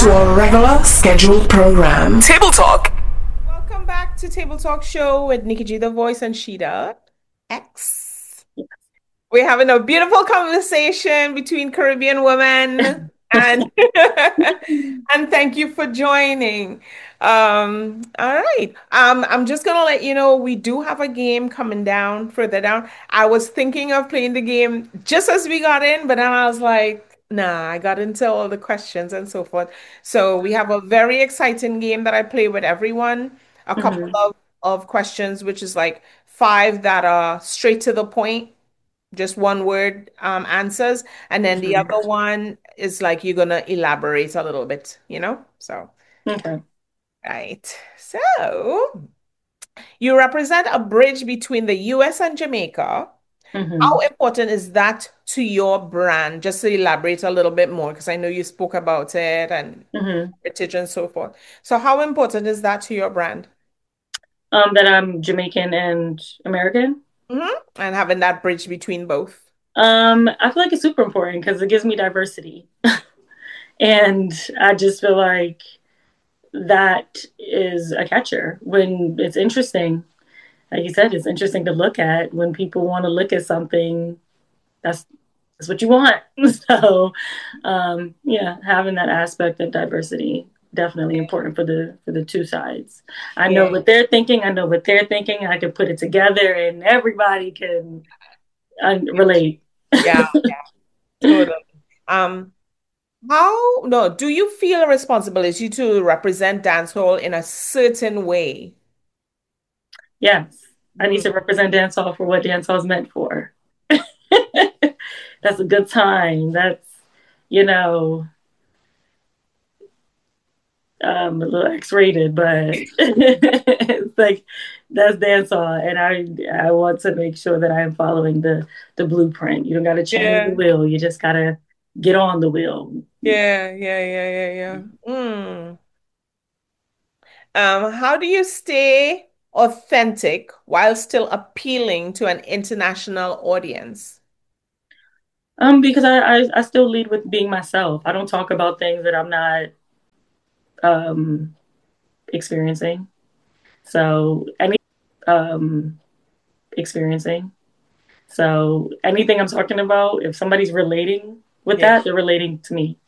to our regular scheduled program. Table Talk. Welcome back to Table Talk Show with Nikki G, the voice, and Sheeta X. We're having a beautiful conversation between Caribbean women, and and thank you for joining. All right. I'm just gonna let you know we do have a game coming down further down. I was thinking of playing the game just as we got in, but then I was like, nah, I got into all the questions and so forth. So we have a very exciting game that I play with everyone. A couple Hmm. of questions, which is like five that are straight to the point, just one word answers, and then the Hmm. other one is like you're gonna elaborate a little bit, you know? So, Okay. right. So, you represent a bridge between the US and Jamaica. How Hmm. important is that to your brand? Just to elaborate a little bit more, because I know you spoke about it and Hmm. heritage and so forth. So, how important is that to your brand? That I'm Jamaican and American. And having that bridge between both. I feel like it's super important because it gives me diversity. And I just feel like that is a catcher when it's interesting. Like you said, it's interesting to look at when people want to look at something. That's that's what you want. So, yeah, having that aspect of diversity definitely important for the two sides. I know Yeah, what they're thinking. I know what they're thinking. I can put it together, and everybody can relate. yeah, totally. Um, how, no, do you feel a responsibility to represent dancehall in a certain way? Yes, I need Mm, to represent dancehall for what dancehall is meant for. That's a good time. That's you know a little X-rated, but it's like that's dancehall, and I want to make sure that I am following the blueprint. You don't got to change the yeah, wheel. You just got to get on the wheel. yeah. How do you stay authentic while still appealing to an international audience? Because I still lead with being myself. I don't talk about things that I'm not um experiencing. So um experiencing. So anything I'm talking about, if somebody's relating with Yeah, that, they're relating to me.